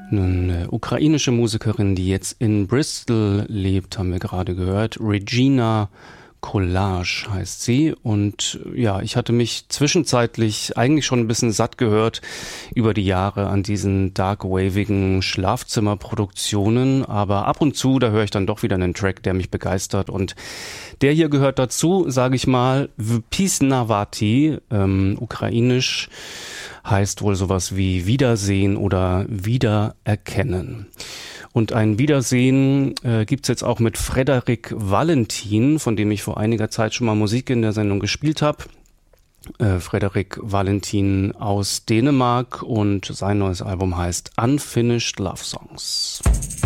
Eine ukrainische Musikerin, die jetzt in Bristol lebt, haben wir gerade gehört. Regina Collage heißt sie. Und ja, ich hatte mich zwischenzeitlich eigentlich schon ein bisschen satt gehört über die Jahre an diesen dark-wavigen Schlafzimmerproduktionen. Aber ab und zu, da höre ich dann doch wieder einen Track, der mich begeistert. Und der hier gehört dazu, sage ich mal, Vpisnavati, ukrainisch, heißt wohl sowas wie Wiedersehen oder Wiedererkennen. Und ein Wiedersehen gibt's jetzt auch mit Frédéric Valentin, von dem ich vor einiger Zeit schon mal Musik in der Sendung gespielt habe. Frédéric Valentin aus Dänemark und sein neues Album heißt Unfinished Love Songs.